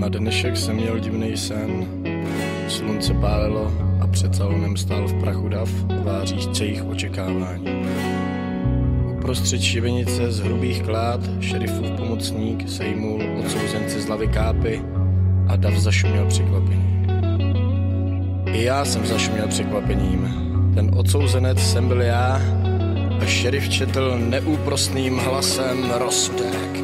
Na dnešek jsem měl divnej sen. Slunce pálilo a před salonem stál v prachu dav, váříš jejich očekávání. Uprostřed šibenice z hrubých klád šerifův pomocník sejmul odsouzenci z lavy kápy a dav zašuměl překvapení. I já jsem zašuměl překvapením. Ten odsouzenec jsem byl já a šerif četl neúprosným hlasem rozsudek.